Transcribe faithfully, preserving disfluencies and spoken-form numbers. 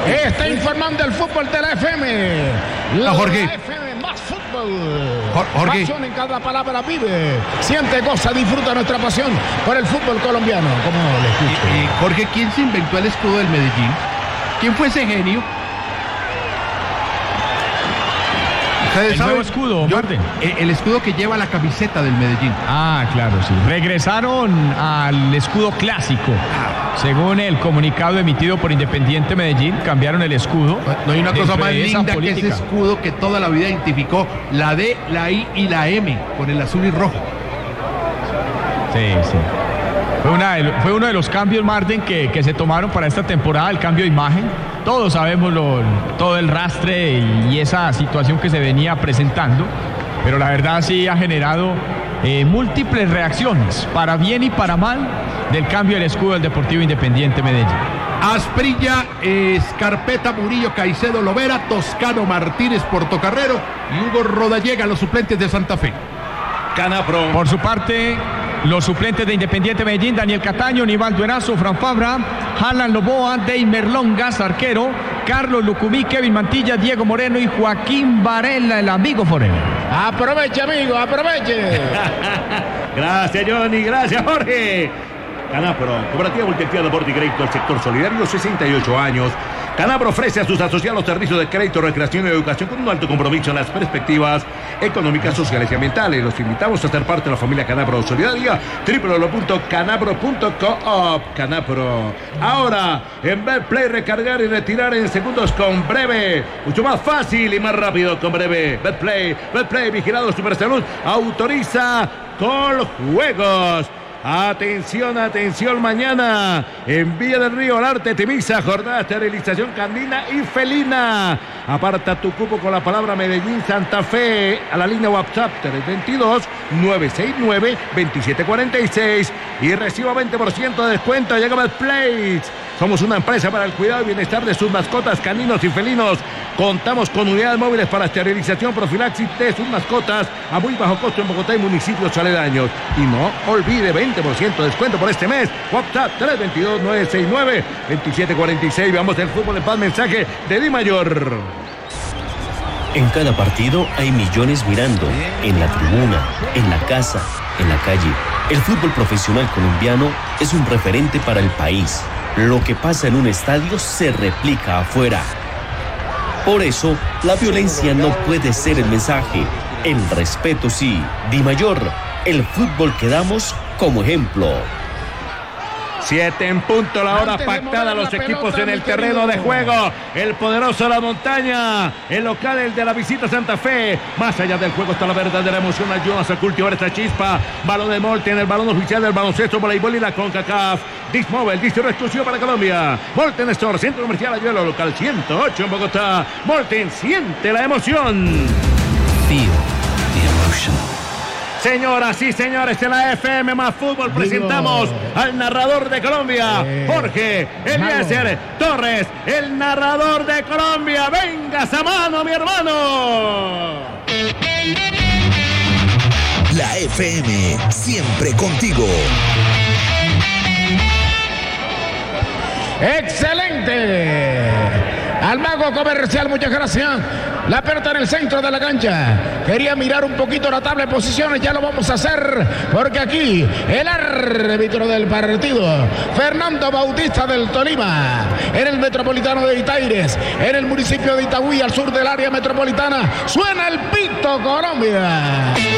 Está informando el fútbol de la F M. La Jorge. F M más fútbol. Jorge. Pasión en cada palabra vive. Siente, goza, disfruta nuestra pasión por el fútbol colombiano. Como le escucho. Eh, eh, Jorge, ¿quién se inventó el escudo del Medellín? ¿Quién fue ese genio? El nuevo escudo, Yo, Martín. el, el escudo que lleva la camiseta del Medellín. Ah, claro, sí. Regresaron al escudo clásico. Según el comunicado emitido por Independiente Medellín, cambiaron el escudo. No hay una cosa Dentro más de esa linda que política. ese escudo que toda la vida identificó la D, la I y la M con el azul y rojo. Sí, sí. Fue, una de- fue uno de los cambios, Martín, que, que se tomaron para esta temporada, el cambio de imagen. Todos sabemos lo- todo el rastre y, y esa situación que se venía presentando, pero la verdad sí ha generado eh, múltiples reacciones, para bien y para mal, del cambio del escudo del Deportivo Independiente Medellín. Asprilla, Escarpeta, Murillo, Caicedo, Lovera, Toscano, Martínez, Portocarrero y Hugo Rodallega, los suplentes de Santa Fe. Canapro. Por su parte, los suplentes de Independiente Medellín: Daniel Cataño, Nivaldo Erazo, Fran Fabra, Alan Loboa, Deimer Longas, arquero, Carlos Lucumí, Kevin Mantilla, Diego Moreno y Joaquín Varela, el amigo Forever. Aproveche, amigo, aproveche. Gracias, Johnny. Gracias, Jorge. Canapro, Cooperativa Multiactiva Deporte y Crédito al sector solidario, sesenta y ocho años. Canapro ofrece a sus asociados servicios de crédito, recreación y educación con un alto compromiso en las perspectivas económicas, sociales y ambientales. Los invitamos a ser parte de la familia Canapro Solidaria. doble u doble u doble u punto canapro punto coop. Canapro. Ahora, en Betplay, recargar y retirar en segundos con Breve. Mucho más fácil y más rápido con Breve. Betplay, Betplay, vigilado Supersalud. Autoriza con juegos. Atención, atención, mañana en Villa del Río, el Arte, Timisa, jornada de esterilización canina y felina. Aparta tu cupo con la palabra Medellín Santa Fe a la línea WhatsApp tres dos dos, nueve seis nueve, dos siete cuatro seis y reciba veinte por ciento de descuento. Llega Betplay. Somos una empresa para el cuidado y bienestar de sus mascotas caninos y felinos. Contamos con unidades móviles para esterilización, profilaxis de sus mascotas a muy bajo costo en Bogotá y municipios aledaños. Y no olvide veinte por ciento de descuento por este mes. WhatsApp tres dos dos, nueve seis nueve, dos siete cuatro seis. Veamos el fútbol en paz. Mensaje de Di Mayor. En cada partido hay millones mirando, en la tribuna, en la casa, en la calle. El fútbol profesional colombiano es un referente para el país. Lo que pasa en un estadio se replica afuera. Por eso, la violencia no puede ser el mensaje. El respeto sí. Di Mayor, el fútbol que damos como ejemplo. Siete en punto, la hora Antes de pactada, mover los la equipos pelota, en el mi terreno querido. de juego. El poderoso La Montaña, el local, el de la visita Santa Fe. Más allá del juego está la verdadera emoción. Ayúdanos a cultivar esta chispa. Balón de Molten, el balón oficial del baloncesto, voleibol y la CONCACAF. Dismóvil, distro exclusivo para Colombia. Molten Store, Centro Comercial Ayuelo, local ciento ocho en Bogotá. Molten, siente la emoción. Feel the emotion. Señoras y señores, en la F M más fútbol presentamos al narrador de Colombia, Eh, Jorge Eliezer Torres, el narrador de Colombia. Venga esa mano, mi hermano. La F M, siempre contigo. ¡Excelente! Al mago comercial, muchas gracias. La pelota en el centro de la cancha. Quería mirar un poquito la tabla de posiciones, ya lo vamos a hacer, porque aquí el árbitro del partido, Fernando Bautista del Tolima, en el metropolitano de Itaires, en el municipio de Itagüí, al sur del área metropolitana, suena el pito Colombia.